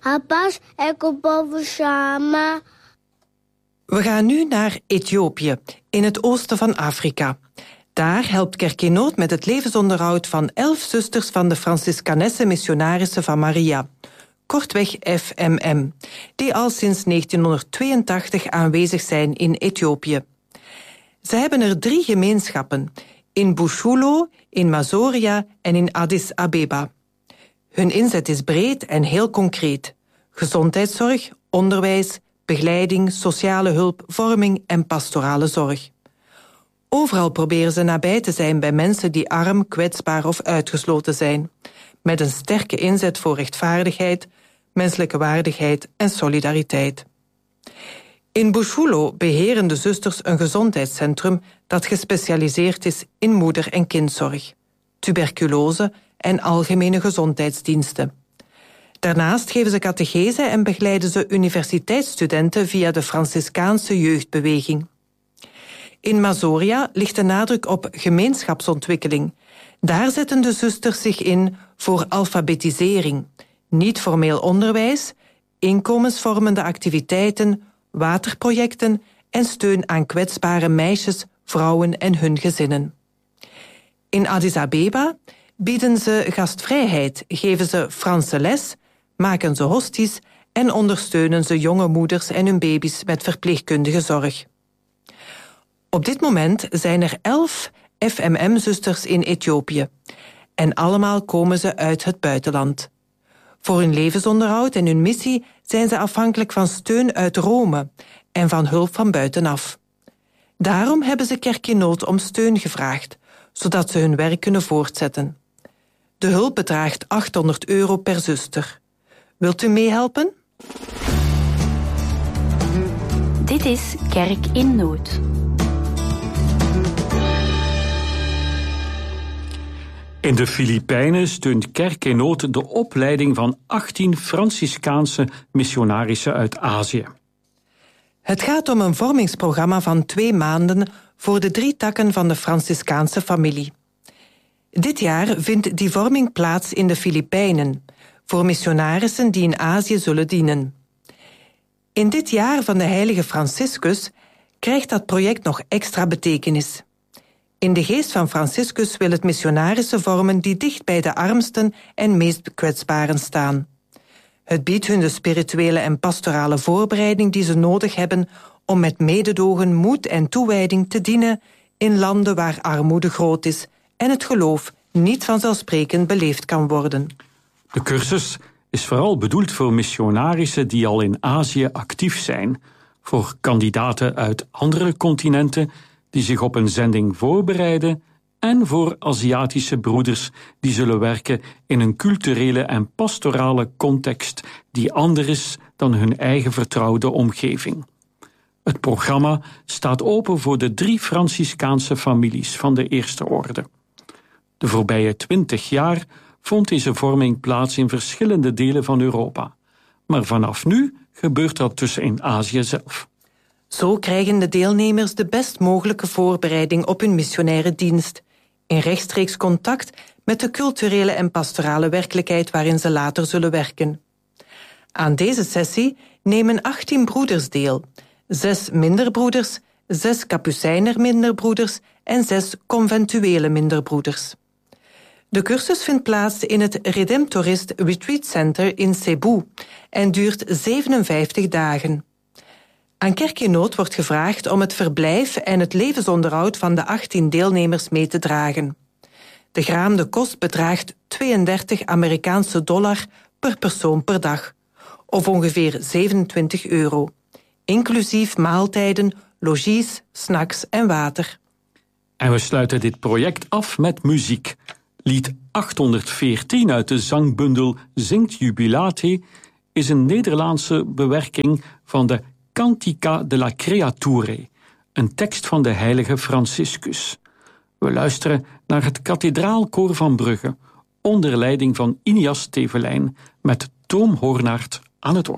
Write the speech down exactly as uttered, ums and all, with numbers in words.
rapaz é que o povo chama. We gaan nu naar Ethiopië, in het oosten van Afrika. Daar helpt Kerkenoot met het levensonderhoud van elf zusters van de Franciscanesse Missionarissen van Maria, kortweg F M M, die al sinds negentienhonderdtweeëntachtig aanwezig zijn in Ethiopië. Ze hebben er drie gemeenschappen, in Bushulo, in Mazoria en in Addis Abeba. Hun inzet is breed en heel concreet. Gezondheidszorg, onderwijs, begeleiding, sociale hulp, vorming en pastorale zorg. Overal proberen ze nabij te zijn bij mensen die arm, kwetsbaar of uitgesloten zijn, met een sterke inzet voor rechtvaardigheid, menselijke waardigheid en solidariteit. In Bushulo beheren de zusters een gezondheidscentrum dat gespecialiseerd is in moeder- en kindzorg, tuberculose en algemene gezondheidsdiensten. Daarnaast geven ze catechese en begeleiden ze universiteitsstudenten via de Franciscaanse jeugdbeweging. In Mazoria ligt de nadruk op gemeenschapsontwikkeling. Daar zetten de zusters zich in voor alfabetisering, niet-formeel onderwijs, inkomensvormende activiteiten, waterprojecten en steun aan kwetsbare meisjes, vrouwen en hun gezinnen. In Addis Abeba bieden ze gastvrijheid, geven ze Franse les, maken ze hosties en ondersteunen ze jonge moeders en hun baby's met verpleegkundige zorg. Op dit moment zijn er elf F M M-zusters in Ethiopië en allemaal komen ze uit het buitenland. Voor hun levensonderhoud en hun missie zijn ze afhankelijk van steun uit Rome en van hulp van buitenaf. Daarom hebben ze Kerkenoot om steun gevraagd, zodat ze hun werk kunnen voortzetten. De hulp bedraagt achthonderd euro per zuster. Wilt u meehelpen? Dit is Kerk in Nood. In de Filipijnen steunt Kerkenoot de opleiding van achttien Franciscaanse missionarissen uit Azië. Het gaat om een vormingsprogramma van twee maanden voor de drie takken van de Franciscaanse familie. Dit jaar vindt die vorming plaats in de Filipijnen, voor missionarissen die in Azië zullen dienen. In dit jaar van de heilige Franciscus krijgt dat project nog extra betekenis. In de geest van Franciscus wil het missionarissen vormen die dicht bij de armsten en meest kwetsbaren staan. Het biedt hun de spirituele en pastorale voorbereiding die ze nodig hebben om met mededogen, moed en toewijding te dienen in landen waar armoede groot is en het geloof niet vanzelfsprekend beleefd kan worden. De cursus is vooral bedoeld voor missionarissen die al in Azië actief zijn, voor kandidaten uit andere continenten die zich op een zending voorbereiden en voor Aziatische broeders die zullen werken in een culturele en pastorale context die anders is dan hun eigen vertrouwde omgeving. Het programma staat open voor de drie Franciscaanse families van de eerste orde. De voorbije twintig jaar vond deze vorming plaats in verschillende delen van Europa. Maar vanaf nu gebeurt dat dus in Azië zelf. Zo krijgen de deelnemers de best mogelijke voorbereiding op hun missionaire dienst, in rechtstreeks contact met de culturele en pastorale werkelijkheid waarin ze later zullen werken. Aan deze sessie nemen achttien broeders deel, zes minderbroeders, zes kapucijner minderbroeders en zes conventuele minderbroeders. De cursus vindt plaats in het Redemptorist Retreat Center in Cebu en duurt zevenenvijftig dagen. Aan Kerkenoot wordt gevraagd om het verblijf en het levensonderhoud van de achttien deelnemers mee te dragen. De geraamde kost bedraagt tweeëndertig Amerikaanse dollar per persoon per dag, of ongeveer zevenentwintig euro, inclusief maaltijden, logies, snacks en water. En we sluiten dit project af met muziek. Lied achthonderdveertien uit de zangbundel Zingt Jubilate is een Nederlandse bewerking van de Cantica de la Creature, een tekst van de heilige Franciscus. We luisteren naar het kathedraalkoor van Brugge, onder leiding van Inias Tevelijn, met Toom Hoornaert aan het orgel.